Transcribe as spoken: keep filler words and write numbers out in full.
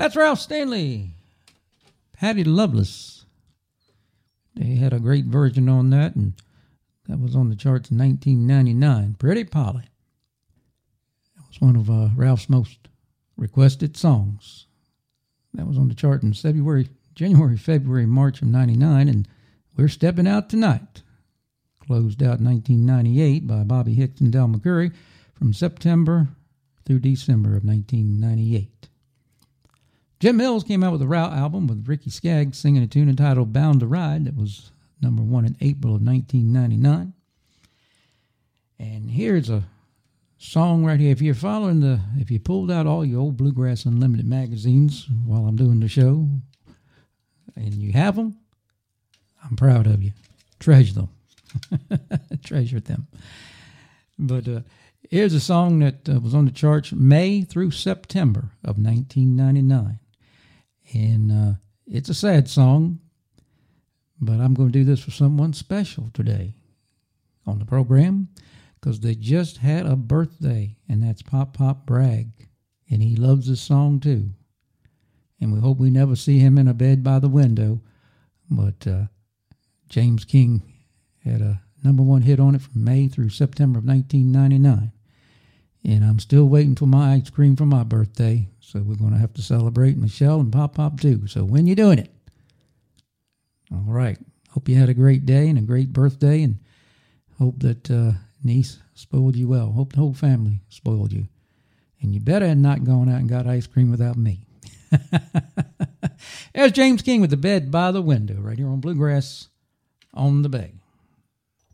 That's Ralph Stanley. Patty Loveless. They had a great version on that, and that was on the charts in nineteen ninety-nine. Pretty Polly. That was one of uh, Ralph's most requested songs. That was on the chart in February, January, February, March of ninety-nine, and We're Stepping Out Tonight. Closed out in nineteen ninety-eight by Bobby Hicks and Del McCoury from September through December of nineteen ninety-eight. Jim Mills came out with a Route album with Ricky Skaggs singing a tune entitled Bound to Ride that was number one in April of nineteen ninety-nine. And here's a song right here. If you're following the, if you pulled out all your old Bluegrass Unlimited magazines while I'm doing the show, and you have them, I'm proud of you. Treasure them. Treasure them. But uh, here's a song that uh, was on the charts May through September of nineteen ninety-nine. And uh, it's a sad song, but I'm going to do this for someone special today on the program because they just had a birthday, and that's Pop Pop Bragg. And he loves this song too. And we hope we never see him in a bed by the window. But uh, James King had a number one hit on it from May through September of nineteen ninety-nine. And I'm still waiting for my ice cream for my birthday. So we're going to have to celebrate Michelle and Pop Pop too. So when you doing it? All right. Hope you had a great day and a great birthday. And hope that uh, niece spoiled you well. Hope the whole family spoiled you. And you better had not gone out and got ice cream without me. There's James King with The Bed by the Window right here on Bluegrass on the Bay.